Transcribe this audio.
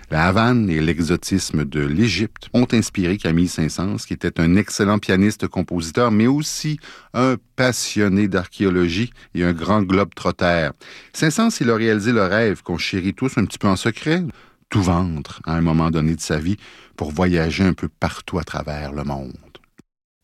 La Havane et l'exotisme de l'Égypte ont inspiré Camille Saint-Saëns, qui était un excellent pianiste-compositeur, mais aussi un passionné d'archéologie et un grand globe-trotter. Saint-Saëns, il a réalisé le rêve qu'on chérit tous un petit peu en secret, tout vendre à un moment donné de sa vie pour voyager un peu partout à travers le monde.